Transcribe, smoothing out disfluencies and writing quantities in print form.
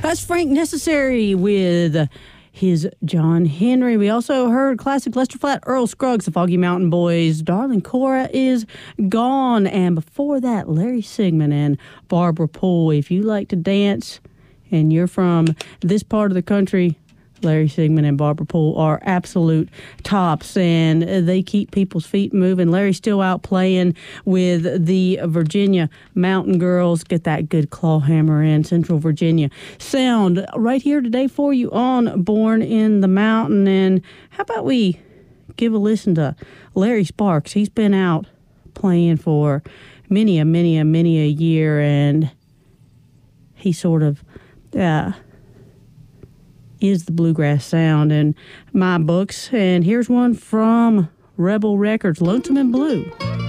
That's Frank Necessary with his John Henry. We also heard classic Lester Flatt, Earl Scruggs, the Foggy Mountain Boys, Darling Cora is Gone. And before that, Larry Sigmund and Barbara Poole. If you like to dance and you're from this part of the country, Larry Sigmund and Barbara Poole are absolute tops, and they keep people's feet moving. Larry's still out playing with the Virginia Mountain Girls. Get that good claw hammer in Central Virginia sound right here today for you on Born in the Mountain. And how about we give a listen to Larry Sparks? He's been out playing for many a year, and he sort of is the bluegrass sound in my books. And here's one from Rebel Records, Lonesome and Blue.